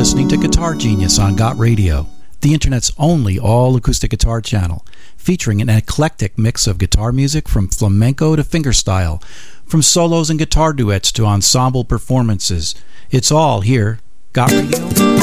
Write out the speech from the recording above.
listening to Guitar Genius on Got Radio, the internet's only all-acoustic guitar channel, featuring an eclectic mix of guitar music from flamenco to fingerstyle, from solos and guitar duets to ensemble performances. It's all here. Got Radio?